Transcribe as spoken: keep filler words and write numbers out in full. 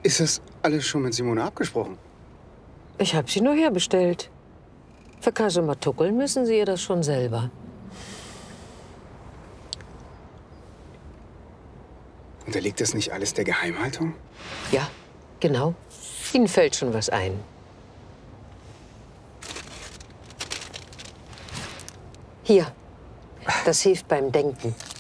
Ist das alles schon mit Simone abgesprochen? Ich habe sie nur herbestellt. Für Kasematukkeln müssen Sie ihr das schon selber. Unterliegt das nicht alles der Geheimhaltung? Ja, genau. Ihnen fällt schon was ein. Hier, das hilft beim Denken.